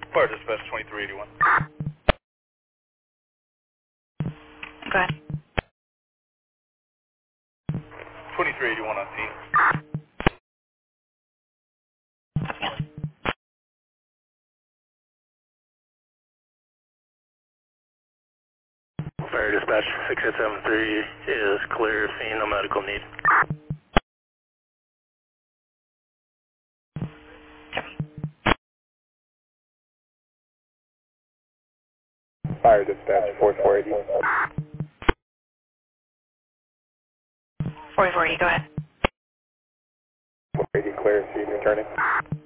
Fire dispatch 2381. Go ahead. 2381 on scene. Fire dispatch 6873 is clear, scene, no medical need. Fire dispatch 4480. 4480, go ahead. 480 clear, scene returning.